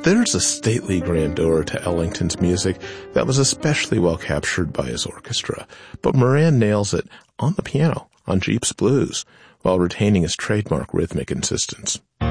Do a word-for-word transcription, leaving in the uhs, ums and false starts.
There's a stately grandeur to Ellington's music that was especially well captured by his orchestra, but Moran nails it on the piano on Jeep's Blues while retaining his trademark rhythmic insistence.